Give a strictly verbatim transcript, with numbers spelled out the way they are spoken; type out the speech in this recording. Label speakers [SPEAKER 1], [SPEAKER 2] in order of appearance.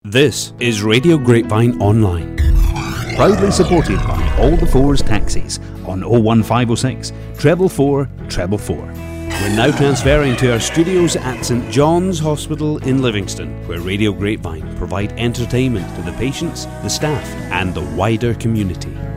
[SPEAKER 1] This is Radio Grapevine Online, proudly supported by All the Fours Taxis on oh one five oh six, treble four, treble four. We're now transferring to our studios at St John's Hospital in Livingston, where Radio Grapevine provide entertainment to the patients, the staff and the wider community.